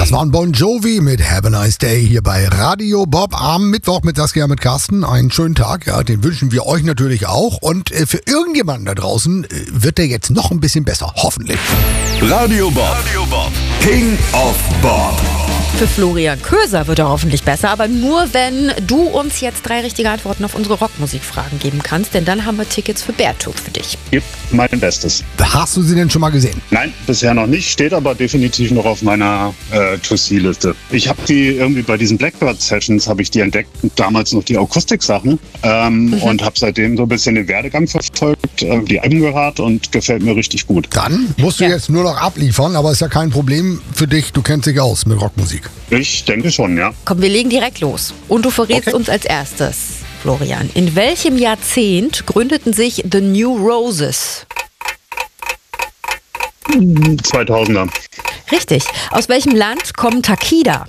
Das war ein Bon Jovi mit Have a Nice Day hier bei Radio Bob am Mittwoch mit Saskia mit Carsten. Einen schönen Tag, ja, den wünschen wir euch natürlich auch. Und für irgendjemanden da draußen wird der jetzt noch ein bisschen besser, hoffentlich. Radio Bob, King of Bob. Für Florian Köser wird er hoffentlich besser, aber nur, wenn du uns jetzt 3 richtige Antworten auf unsere Rockmusikfragen geben kannst, denn dann haben wir Tickets für Beartooth für dich. Gib mein Bestes. Hast du sie denn schon mal gesehen? Nein, bisher noch nicht, steht aber definitiv noch auf meiner To-See-Liste. Ich habe die irgendwie bei diesen Blackbird-Sessions habe ich die entdeckt, damals noch die Akustiksachen und habe seitdem so ein bisschen den Werdegang verfolgt, die Alben gehört und gefällt mir richtig gut. Dann musst du jetzt nur noch abliefern, aber ist ja kein Problem für dich, du kennst dich aus mit Rockmusik. Ich denke schon, ja. Komm, wir legen direkt los. Und du verrätst uns als erstes, Florian. In welchem Jahrzehnt gründeten sich The New Roses? 2000er. Richtig. Aus welchem Land kommen Takida?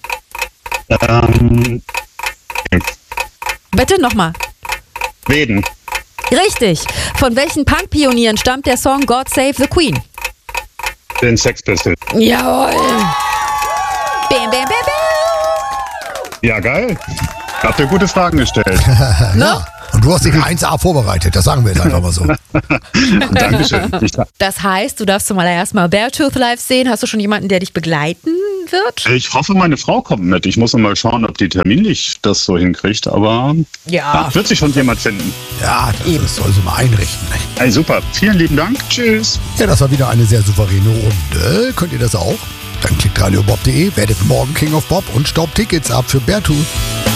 Bitte nochmal. Schweden. Richtig. Von welchen Punk-Pionieren stammt der Song God Save the Queen? Den Sex Pistols. Jawohl. Bam, bam, bam, bam. Ja, geil. Habt ihr gute Fragen gestellt. Ja. Und du hast dich 1A vorbereitet, das sagen wir jetzt einfach mal so. Dankeschön. Das heißt, du darfst zum allerersten Mal Beartooth live sehen. Hast du schon jemanden, der dich begleiten wird? Ich hoffe, meine Frau kommt mit. Ich muss mal schauen, ob die terminlich das so hinkriegt, aber Ja. wird sich schon jemand finden. Ja, das soll sie mal einrichten. Nicht? Hey, super. Vielen lieben Dank. Tschüss. Ja, das war wieder eine sehr souveräne Runde. Könnt ihr das auch? Dann klickt radiobob.de, werdet morgen King of Bob und staubt Tickets ab für Beartooth.